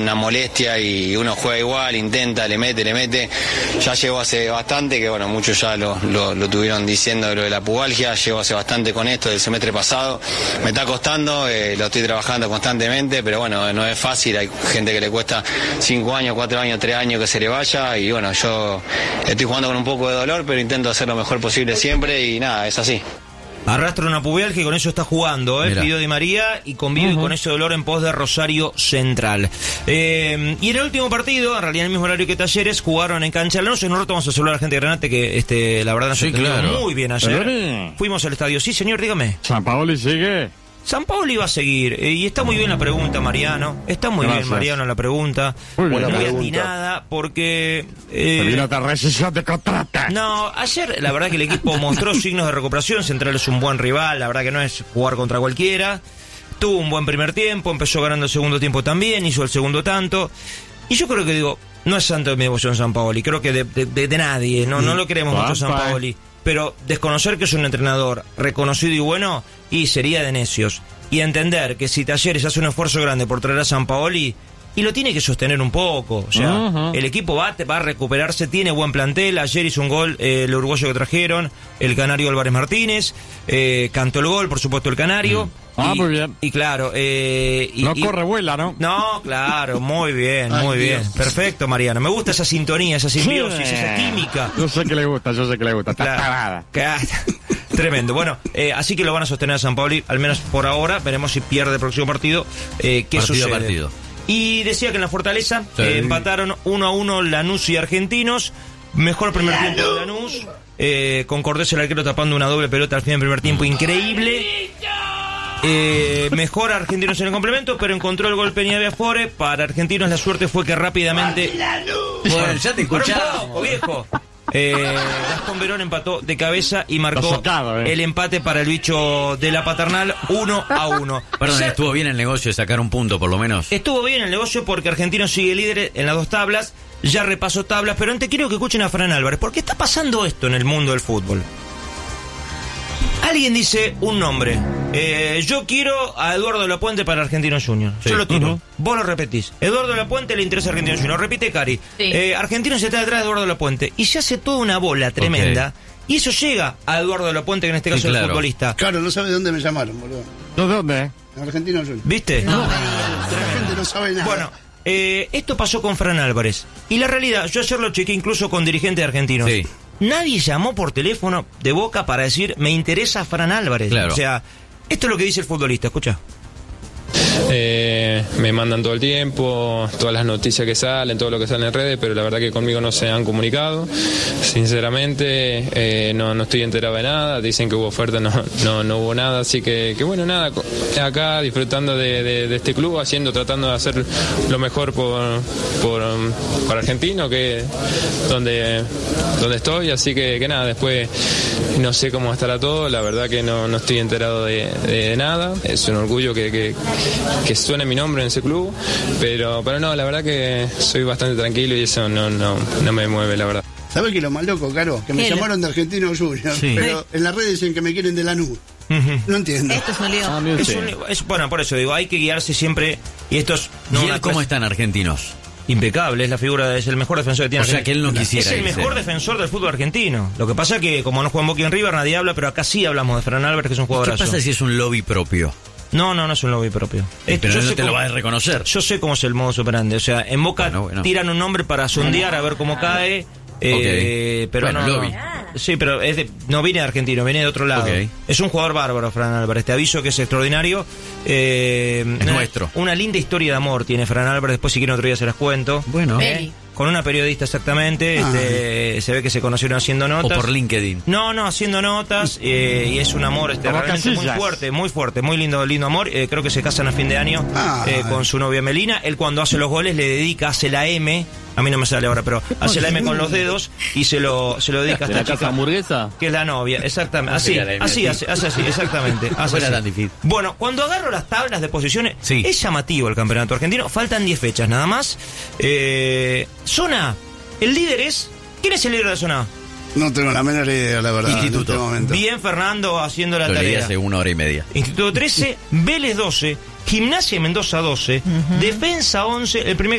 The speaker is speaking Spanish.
una molestia y uno juega igual, intenta, le mete. Ya llegó hace bastante, que bueno, muchos ya lo tuvieron diciendo lo de la pubalgia, llego hace bastante con esto del semestre pasado, me está costando, lo estoy trabajando constantemente, pero bueno, no es fácil, hay gente que le cuesta 5 años, 4 años, 3 años que se le vaya, y bueno, yo estoy jugando con un poco de dolor, pero intento hacer lo mejor posible siempre, y nada, es así. Arrastra una pubalgia y con eso está jugando, pidió Di María, y convive con ese dolor en pos de Rosario Central. Y en el último partido, en realidad en el mismo horario que Talleres, jugaron en cancha Lanús. En un rato vamos a saludar a la gente de Granate, que la verdad nos entendió muy bien ayer. Fuimos al estadio. Sí, señor, dígame. ¿Sampaoli sigue? Sampaoli va a seguir, y está muy bien la pregunta, Mariano. Está muy bien, Mariano, la pregunta. Muy atinada, porque... de contrata. No, ayer la verdad que el equipo mostró signos de recuperación. Central es un buen rival, la verdad que no es jugar contra cualquiera. Tuvo un buen primer tiempo, empezó ganando el segundo tiempo también, hizo el segundo tanto. Y yo creo que, no es santo de mi devoción Sampaoli, creo que de nadie, no lo queremos mucho Sampaoli. Pero desconocer que es un entrenador reconocido y bueno, y sería de necios. Y entender que si Talleres hace un esfuerzo grande por traer a Sampaoli, y lo tiene que sostener un poco. O sea, el equipo va a recuperarse, tiene buen plantel. Ayer hizo un gol el uruguayo que trajeron, el canario Álvarez Martínez. Cantó el gol, por supuesto, el canario. Muy bien. Y claro... corre, vuela, ¿no? No, claro, muy bien, muy bien. Perfecto, Mariano. Me gusta esa sintonía, esa simbiosis, esa química. Yo sé que le gusta. Está Tremendo. Bueno, así que lo van a sostener a Sampaoli, al menos por ahora. Veremos si pierde el próximo partido. ¿Qué sucede? Partido. Y decía que en la Fortaleza empataron 1-1 Lanús y Argentinos. Mejor primer tiempo de Lanús. Con Cordés el arquero tapando una doble pelota al final del primer tiempo. Increíble. Mejor Argentinos en el complemento, pero encontró el gol Peña Biafore. Para Argentinos la suerte fue que rápidamente... Bueno, ya te escuchaba, viejo. Gastón Verón empató de cabeza y marcó el empate para el bicho de la Paternal 1-1. Perdón, estuvo bien el negocio de sacar un punto por lo menos. Estuvo bien el negocio porque Argentinos sigue líder en las 2 tablas. Ya repasó tablas, pero antes quiero que escuchen a Fran Álvarez, porque está pasando esto en el mundo del fútbol. Alguien dice un nombre. Yo quiero a Eduardo de la Puente para Argentinos Juniors. Yo lo tiro. Vos lo repetís. Eduardo de la Puente le interesa a Argentinos Juniors. Repite Cari. Argentinos está detrás de Eduardo de la Puente. Y se hace toda una bola tremenda. Y eso llega a Eduardo de la Puente, que en este caso es el futbolista. Claro, no sabe de dónde me llamaron, boludo. ¿De dónde? Argentinos Juniors. ¿Viste? No. La gente no sabe nada. Bueno, esto pasó con Fran Álvarez. Y la realidad, yo ayer lo chequé incluso con dirigentes de Argentinos. Sí. Nadie llamó por teléfono de Boca para decir, me interesa Fran Álvarez. Claro. O sea, esto es lo que dice el futbolista, escucha. Me mandan todo el tiempo, todas las noticias que salen, todo lo que sale en redes, pero la verdad que conmigo no se han comunicado. Sinceramente, no estoy enterado de nada. Dicen que hubo oferta, no hubo nada. Así que bueno, nada, acá disfrutando de este club, tratando de hacer lo mejor por Argentino, que donde estoy. Así que nada, después no sé cómo estará todo. La verdad que no estoy enterado de nada. Es un orgullo que suene mi nombre en ese club, pero no, la verdad que soy bastante tranquilo y eso no me mueve, la verdad. ¿Sabes qué es lo más loco, Caro? Que me llamaron de Argentinos Juniors, pero en las redes dicen que me quieren de Lanús. No entiendo. Esto es un lío. Bueno, por eso digo, hay que guiarse siempre. Y esto es... ¿Y él cómo están Argentinos? Impecable, es el mejor defensor que tiene. O sea que él no quisiera. Es el mejor defensor del fútbol argentino. Lo que pasa es que como no juega en Boca y en River nadie habla, pero acá sí hablamos de Fran Álvarez, que es un jugadorazo. ¿Qué pasa si es un lobby propio? No es un lobby propio. Pero no te lo vas a reconocer. Yo sé cómo es el modus operandi. O sea, en Boca tiran un nombre para sondear a ver cómo cae. Pero lobby. Sí, pero no viene de argentino, viene de otro lado. Es un jugador bárbaro, Fran Álvarez. Te aviso que es extraordinario. Es nuestro. Una linda historia de amor tiene Fran Álvarez. Después, si quieren, otro día se las cuento. Bueno. Con una periodista exactamente. Se ve que se conocieron haciendo notas. O por LinkedIn. No, haciendo notas. Y es un amor realmente muy fuerte, muy lindo amor. Creo que se casan a fin de año con su novia Melina. Él cuando hace los goles le dedica, hace la M. A mí no me sale ahora, pero hace la M con los dedos y se lo dedica a esta chica. ¿Hamburguesa? Que es la novia, exactamente. Así, exactamente. Bueno, cuando agarro las tablas de posiciones, es llamativo el campeonato argentino. Faltan 10 fechas nada más. Zona, el líder es... ¿Quién es el líder de zona A? No tengo la menor idea, la verdad. Instituto. En este momento. Bien, Fernando, haciendo la tarea. Lo leí hace 1 hora y media. Instituto 13, Vélez 12, Gimnasia y Mendoza 12, Defensa 11, el primer